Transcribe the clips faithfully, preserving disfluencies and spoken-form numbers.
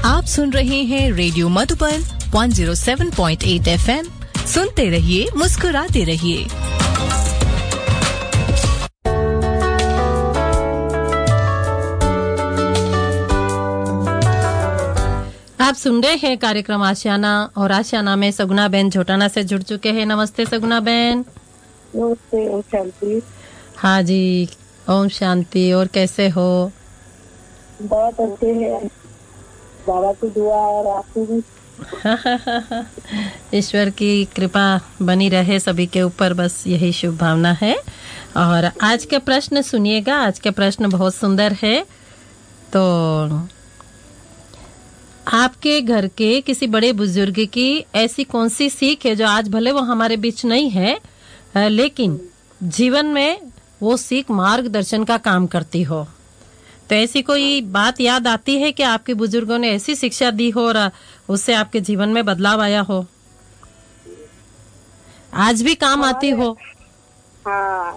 आप सुन रहे हैं रेडियो मधुबन एक सौ सात पॉइंट आठ एफएम। सुनते रहिए, मुस्कुराते रहिए। आप सुन रहे हैं कार्यक्रम आशियाना और आशियाना में सगुना बहन झोटाना से जुड़ चुके हैं। नमस्ते सगुना बहन। नमस्ते। ओम शांति। हाँ जी, ओम शांति। और कैसे हो? बहुत अच्छे हैं, बाबा की दुआ और आपकी भी। ईश्वर की कृपा बनी रहे सभी के ऊपर, बस यही शुभ भावना है। और आज के प्रश्न सुनिएगा। आज के प्रश्न बहुत सुंदर है। तो आपके घर के किसी बड़े बुजुर्ग की ऐसी कौन सी सीख है जो आज भले वो हमारे बीच नहीं है, लेकिन जीवन में वो सीख मार्गदर्शन का काम करती हो? तो ऐसी कोई बात याद आती है कि आपके बुजुर्गों ने ऐसी शिक्षा दी हो और उससे आपके जीवन में बदलाव आया हो, आज भी काम आती हो? हाँ।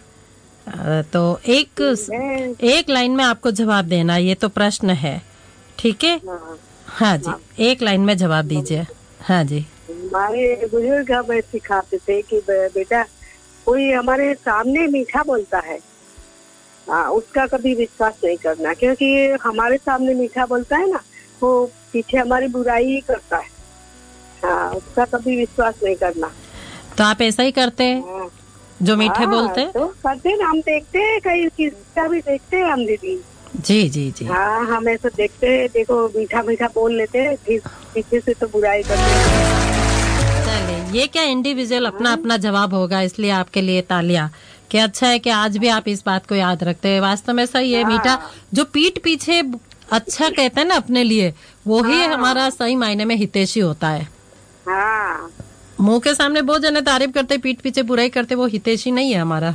तो एक एक लाइन में आपको जवाब देना, ये तो प्रश्न है, ठीक है? हाँ जी, एक लाइन में जवाब दीजिए। हाँ जी। हमारे बुजुर्ग हमें सिखाते थे कि बेटा, कोई हमारे सामने मीठा बोलता है, हाँ, उसका कभी विश्वास नहीं करना, क्योंकि हमारे सामने मीठा बोलता है ना, वो पीछे हमारी बुराई ही करता है। हाँ, उसका कभी विश्वास नहीं करना। तो आप ऐसा ही करते हैं? हाँ, जो मीठे बोलते हैं तो करते हैं। हम देखते हैं, कहीं किसका भी देखते हैं हम दीदी। जी जी जी। हाँ, हम ऐसा देखते हैं, देखो मीठा मीठा बोल लेते हैं, फिर पीछे से तो बुराई करते हैं। चलिए, ये क्या इंडिविजुअल अपना अपना जवाब होगा, इसलिए आपके लिए तालियां। कि अच्छा है कि आज भी आप इस बात को याद रखते हैं। वास्तव में सही है, मीठा जो पीठ पीछे अच्छा कहते हैं ना अपने लिए, वो ही हमारा सही मायने में हितैषी होता है। हाँ। मुंह के सामने बहुत जने तारीफ करते, पीठ पीछे बुराई करते, वो हितैषी नहीं है हमारा।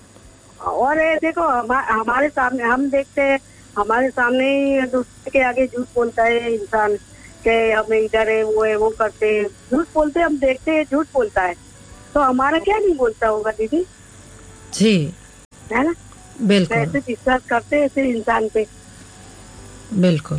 और देखो हम, हमारे सामने हम देखते हैं, हमारे सामने ही दूसरे के आगे झूठ बोलता है इंसान के, हमें इधर है वो है वो करते हैं, झूठ बोलते हम देखते हैं, झूठ बोलता है, तो हमारा क्या नहीं बोलता होगा दीदी? जी, है ना? बिल्कुल। ऐसे विश्वास करते हैं ऐसे इंसान पे। बिल्कुल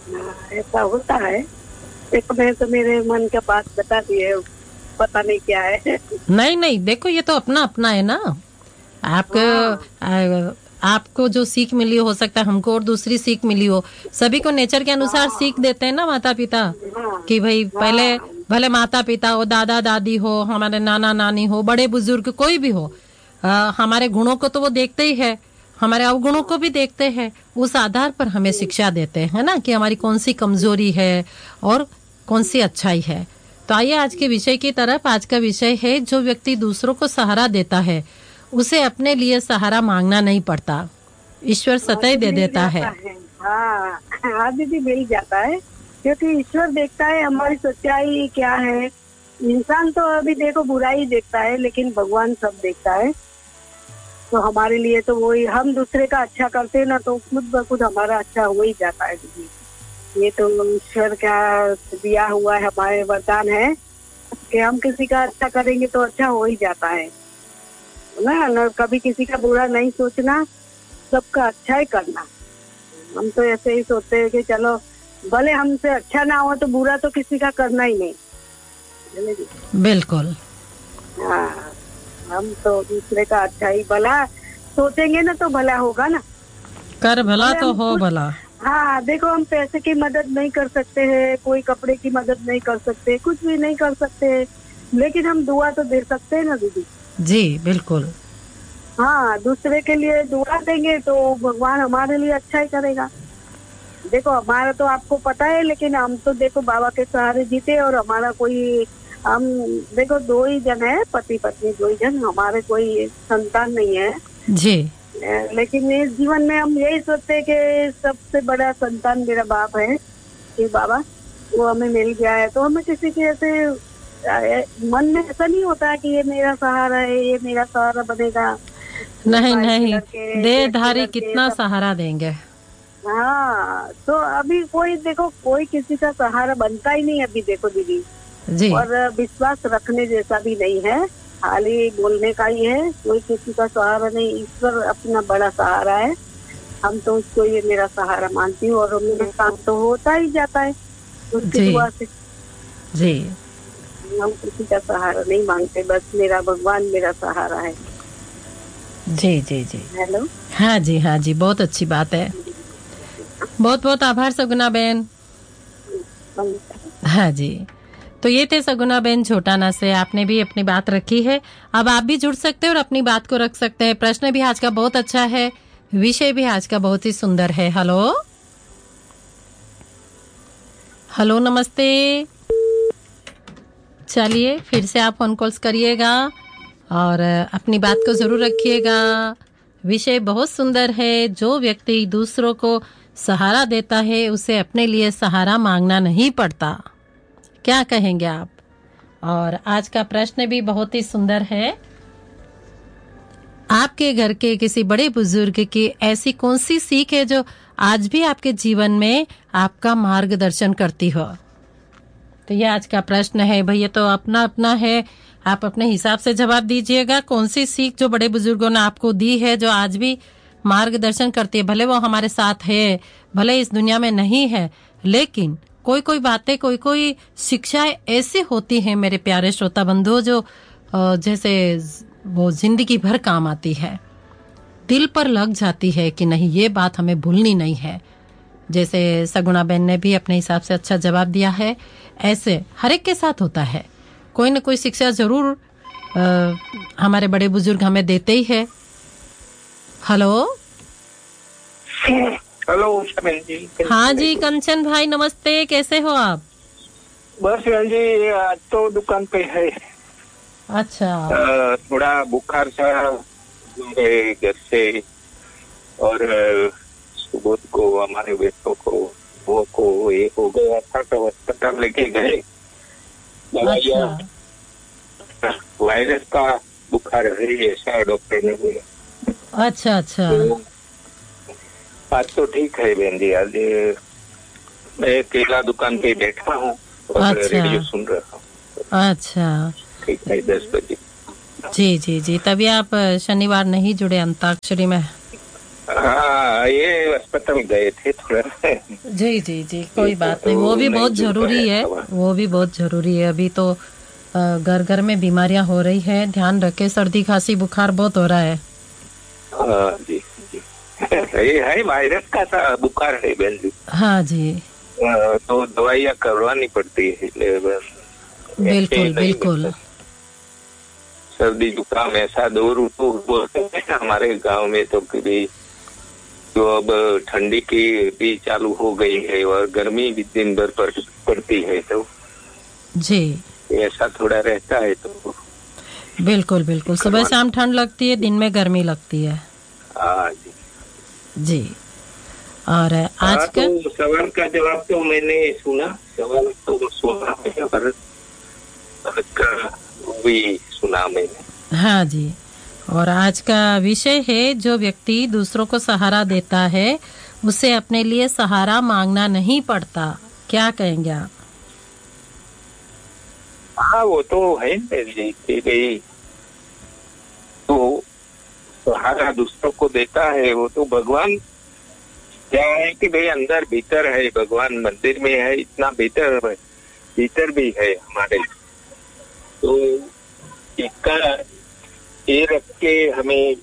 ऐसा होता है। देखो, मैं तो मेरे मन का बात बता दी है, पता नहीं क्या है। नहीं नहीं, देखो ये तो अपना अपना है ना। आपको हाँ। आपको जो सीख मिली हो सकता है हमको और दूसरी सीख मिली हो। सभी को नेचर के अनुसार हाँ। सीख देते हैं ना माता पिता। हाँ। कि भाई हाँ। पहले भले माता पिता हो, दादा दादी हो, हमारे नाना नानी हो, बड़े बुजुर्ग कोई भी हो, आ, हमारे गुणों को तो वो देखते ही है, हमारे अवगुणों को भी देखते हैं। उस आधार पर हमें शिक्षा देते हैं ना, कि हमारी कौन सी कमजोरी है और कौन सी अच्छाई है। तो आइए आज के विषय की तरफ। आज का विषय है, जो व्यक्ति दूसरों को सहारा देता है उसे अपने लिए सहारा मांगना नहीं पड़ता, ईश्वर सतह दे देता है। हाँ हाँ दीदी, मिल जाता है, क्योंकि ईश्वर देखता है हमारी सच्चाई क्या है। इंसान तो अभी देखो बुराई देखता है, लेकिन भगवान सब देखता है। तो हमारे लिए तो वही, हम दूसरे का अच्छा करते हैं ना, तो खुद ब खुद हमारा अच्छा हो ही जाता है दीदी। ये तो ईश्वर का दिया हुआ है, हमारे वरदान है कि हम किसी का अच्छा करेंगे तो अच्छा हो ही जाता है ना। न कभी किसी का बुरा नहीं सोचना, सबका अच्छा ही करना। हम तो ऐसे ही सोचते हैं कि चलो भले हमसे अच्छा ना हो तो बुरा तो किसी का करना ही नहीं। बिल्कुल। हाँ, हम तो दूसरे का अच्छा ही भला सोचेंगे ना, तो भला होगा ना। कर भला तो हो भला। हाँ, देखो हम पैसे की मदद नहीं कर सकते हैं, कोई कपड़े की मदद नहीं कर सकते, कुछ भी नहीं कर सकते, लेकिन हम दुआ तो दे सकते हैं ना दीदी। जी बिल्कुल। हाँ, दूसरे के लिए दुआ देंगे तो भगवान हमारे लिए अच्छा ही करेगा। देखो हमारा तो आपको पता है, लेकिन हम तो देखो बाबा के सहारे जीते, और हमारा कोई, हम देखो दो ही जन है, पति पत्नी दो ही जन, हमारे कोई संतान नहीं है जी। लेकिन इस जीवन में हम यही सोचते हैं कि सबसे बड़ा संतान मेरा बाप है, कि बाबा वो हमें मिल गया है। तो हमें किसी के ऐसे मन में ऐसा नहीं होता कि ये मेरा सहारा है, ये मेरा सहारा बनेगा। नहीं नहीं, देहधारी कितना सहारा देंगे। हाँ, तो अभी कोई देखो कोई किसी का सहारा बनता ही नहीं अभी, देखो दीदी जी। और विश्वास रखने जैसा भी नहीं है, खाली बोलने का ही है। कोई किसी का सहारा नहीं, ईश्वर अपना बड़ा सहारा है। हम तो उसको ये मेरा सहारा मानती हूँ और मेरे काम तो होता ही जाता है उसकी दुआ से जी। हम किसी का सहारा नहीं मांगते, बस मेरा भगवान मेरा सहारा है। जी जी जी। हेलो। हाँ जी हाँ जी, बहुत अच्छी बात है। बहुत बहुत आभार सगुना बहन। हाँ जी, तो ये थे सगुना बहन छोटाना से, आपने भी अपनी बात रखी है। अब आप भी जुड़ सकते हैं और अपनी बात को रख सकते हैं। प्रश्न भी आज का बहुत अच्छा है, विषय भी आज का बहुत ही सुंदर है। हेलो हेलो नमस्ते। चलिए फिर से आप फोन कॉल्स करिएगा और अपनी बात को जरूर रखिएगा। विषय बहुत सुंदर है। जो व्यक्ति दूसरों को सहारा देता है उसे अपने लिए सहारा मांगना नहीं पड़ता। क्या कहेंगे आप? और आज का प्रश्न भी बहुत ही सुंदर है। आपके घर के किसी बड़े बुजुर्ग की ऐसी कौन सी सीख है जो आज भी आपके जीवन में आपका मार्गदर्शन करती हो? तो ये आज का प्रश्न है भैया, तो अपना अपना है, आप अपने हिसाब से जवाब दीजिएगा। कौन सी सीख जो बड़े बुजुर्गों ने आपको दी है जो आज भी मार्गदर्शन करती है? भले वो हमारे साथ है, भले इस दुनिया में नहीं है, लेकिन कोई कोई बातें, कोई कोई शिक्षाएं ऐसी होती हैं मेरे प्यारे श्रोता बंधुओं जो जैसे वो जिंदगी भर काम आती है, दिल पर लग जाती है कि नहीं ये बात हमें भूलनी नहीं है। जैसे सगुना बहन ने भी अपने हिसाब से अच्छा जवाब दिया है, ऐसे हर एक के साथ होता है। कोई न कोई शिक्षा जरूर आ, हमारे बड़े बुजुर्ग हमें देते ही है। हेलो हेलो जी। हाँ जी कंचन भाई नमस्ते, कैसे हो आप? बस जी आज तो दुकान पे है। अच्छा। आ, थोड़ा बुखार सा घर से, और सुबह को हमारे बेटों को वो को ये हो गया था तो अस्पताल लेके गए। अच्छा। वायरस का बुखार है ऐसा डॉक्टर ने बोला। अच्छा अच्छा। तो आज तो ठीक है बहन जी। आज मैं केला दुकान पे बैठा हूँ और अच्छा। रेडियो सुन रहा हूँ। अच्छा ठीक है, दस बजे। जी जी जी, तभी आप शनिवार नहीं जुड़े अंताक्षरी में? हाँ, ये अस्पताल गए थे थोड़ा। जी जी जी, कोई बात नहीं, वो भी बहुत जरूरी है, वो भी बहुत जरूरी है। अभी तो घर घर में बीमारियां हो रही है, ध्यान रखे। सर्दी खांसी बुखार बहुत हो रहा है। हाँ जी जी, ये है वायरस का सा बुखार है बहन जी। हाँ जी, तो दवाइयाँ करवानी पड़ती है। बिल्कुल बिल्कुल। सर्दी जुकाम ऐसा दो ऋतु बोलते हैं हमारे गांव में, तो भी जो अब ठंडी की भी चालू हो गई है और गर्मी भी दिन भर पर पड़ती है, तो जी ऐसा थोड़ा रहता है। तो बिल्कुल बिल्कुल, सुबह शाम ठंड लगती है, दिन में गर्मी लगती है। हाँ जी जी। और आज का तो सवाल का जवाब तो मैंने सुना, सवाल तो सुना है, भारत का भी सुना मैंने। हाँ जी, और आज का विषय है जो व्यक्ति दूसरों को सहारा देता है उसे अपने लिए सहारा मांगना नहीं पड़ता। क्या कहेंगे आप? हाँ वो तो है भाई, तो सहारा दूसरों को देता है वो तो भगवान। क्या है कि भाई अंदर भीतर है भगवान, मंदिर में है इतना भीतर भीतर भी है हमारे, तो इसका ये रख के हमें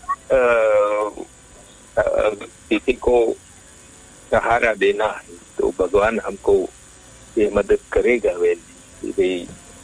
किसी को सहारा देना है तो भगवान हमको ये मदद करेगा। भाई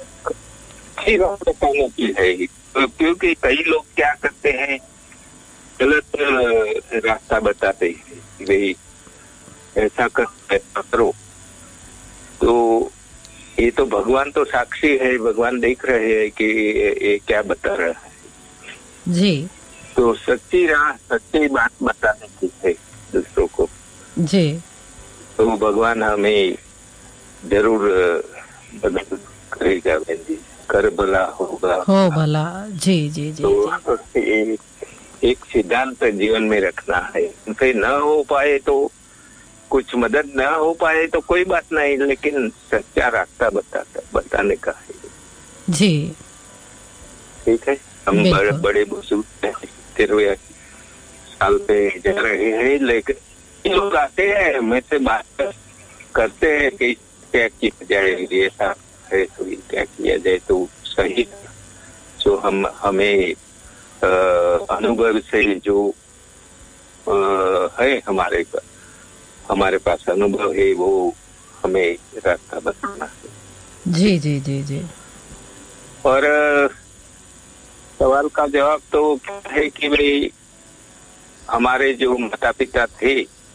बताने की है, क्योंकि कई लोग क्या करते हैं गलत रास्ता बताते हैं कि भाई ऐसा करो, तो ये तो भगवान तो साक्षी है, भगवान देख रहे हैं कि ये क्या बता रहा है जी। तो सच्ची राह सच्ची बात बताने की है दूसरों को जी, तो भगवान हमें जरूर मदद करेगा बहन जी। कर भला होगा हो भला। जी जी जी, तो जी। एक सिद्धांत जीवन में रखना है, उनसे न हो पाए तो कुछ मदद न हो पाए तो कोई बात नहीं, लेकिन सच्चा रास्ता बताता बताने का है। जी ठीक है, हम बड़े बड़े बुजुर्ग साल पे जा रहे हैं, लेकिन लोग आते हैं हमें से बात करते हैं कि क्या किया जाए, ऐसा है तो क्या किया जाए तो सही। जो हम हमें आ, अनुभव से जो आ, है हमारे पास हमारे पास अनुभव है, वो हमें रास्ता बताना है। जी जी जी जी। और सवाल का जवाब तो क्या है कि भाई हमारे जो माता पिता थे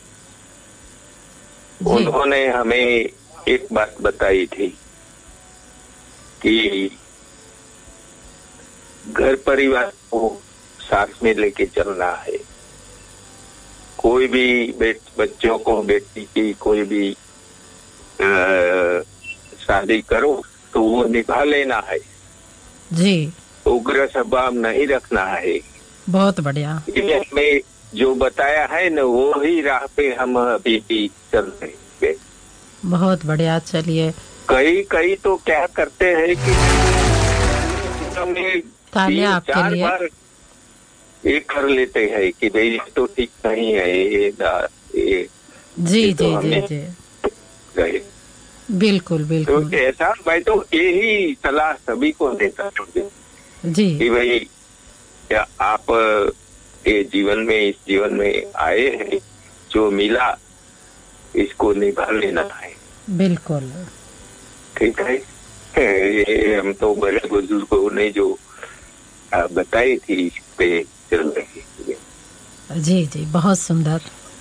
उन्होंने हमें एक बात बताई थी कि घर परिवार को साथ में लेके चलना है। कोई भी बेट बच्चों को बेटी की कोई भी आ, शादी करो तो वो निभा लेना है जी। उग्र स्वभाव नहीं रखना है। बहुत बढ़िया। में जो बताया है न वो ही राह पे हम अभी भी चल रहे हैं। बहुत बढ़िया। चलिए, कई कई तो क्या करते हैं कि तालियां आपके लिए। बार ये कर लेते हैं कि भाई ये तो ठीक नहीं है, ये, ये जी ये जी तो जी जी गए। बिल्कुल बिल्कुल। तो ऐसा मैं तो यही सलाह सभी को देता हूँ जी कि भाई क्या आप ये जीवन में इस जीवन में आए हैं, जो मिला इसको निभा लेना है। बिल्कुल ठीक है। ये हम तो बड़े बुजुर्गों ने जो बताई थी इस पे चल रही है। जी जी, बहुत सुंदर।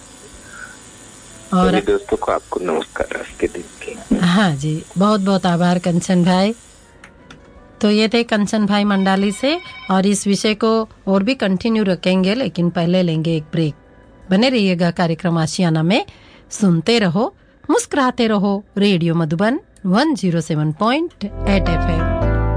और दोस्तों को आपको नमस्कार रास्ते देंगे। हाँ जी, बहुत बहुत आभार कंचन भाई। तो ये थे कंचन भाई मंडाली से, और इस विषय को और भी कंटिन्यू रखेंगे, लेकिन पहले लेंगे एक ब्रेक। बने रहिएगा कार्यक्रम आशियाना में। सुनते रहो, मुस्कुराते रहो। Radio Madhuban one zero seven point eight F M.